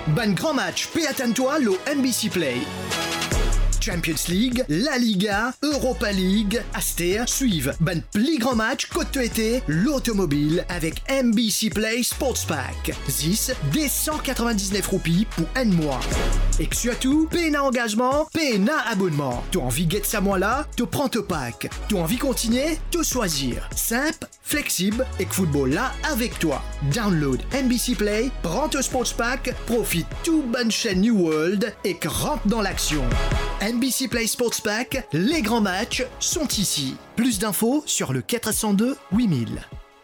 Ban grand match, paie attends-toi le NBC Play. Champions League, La Liga, Europa League, Aster suivent ban pli grand match côte été l'automobile avec NBC Play Sports Pack. 10 des 199 roupies pour un mois. Et que surtout, péna engagement, péna abonnement. Tu as envie de ça moi là, tu prends ton pack. Tu as envie de continuer, tu choisir. Simple, flexible et que football là avec toi. Download NBC Play, prends ton Sports Pack, profite tout bonne chaîne New World et que rentre dans l'action. NBC Play Sports Pack, les grands matchs sont ici. Plus d'infos sur le 402 8000.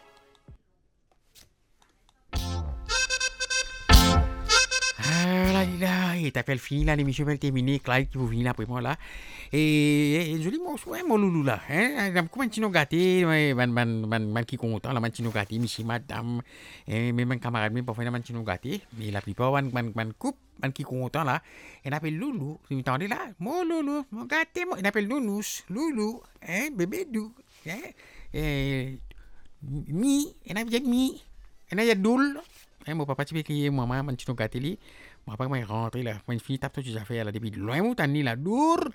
Il t'appelle fini là, l'émission va terminer, Clyde qui vous vient après moi là. Et je dis, mon loulou là, hein, comment tu nous gâté, man qui content, là, man tu nous gâté, monsieur, madame, mais mon camarade, mais parfois, man tu nous gâté, mais la plupart, man coupe, man qui content là, il appelle loulou, vous entendez là, mon loulou, mon gâté, il appelle nounous, loulou, hein, bébé doux, hein, mi, il appelle mi, il y a doule, hein, mon papa, tu peux crier, maman, man tu nous gâté li. Après, moi, je rentre là. Quand je finis, tape toutes les affaires là. Depuis loin, où t'as ni là. Doul.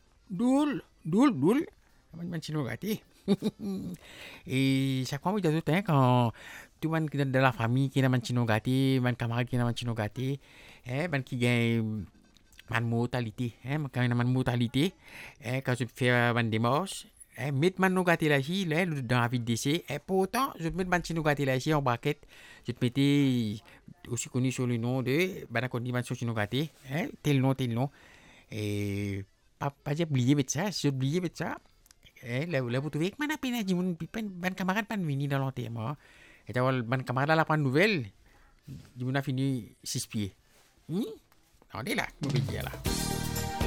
Je suis gâté. Et chaque fois, moi, je dis quand tout le monde de la famille qui est dans le gâté, mon camarade qui est dans le gâté, qui gagne ma mortalité. Quand il y a ma mortalité, quand je fais ma démarche, mettre ma gâté là, dans la vie de décès, et pourtant, je mets ma gâté là, en braquette. Je te mettais aussi connu sur le nom de Banacondimation Chinogate, tel nom. Et pas j'ai oublié de ça, j'ai oublié de ça. Là, vous trouvez que mon appel a dit, mon camarade pas venu dans l'enterrement. Et d'abord, mon camarade a pris une nouvelle, il a fini 6 pieds. On est là, vous voyez là.